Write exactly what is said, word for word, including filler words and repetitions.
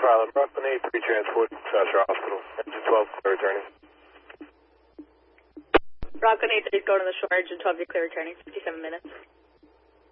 pilot. Brooklyn eight three transport, South Shore Hospital. Engine twelve, clear returning. Brooklyn eight three is going to the shore, engine twelve, you're clear returning, fifty-seven minutes.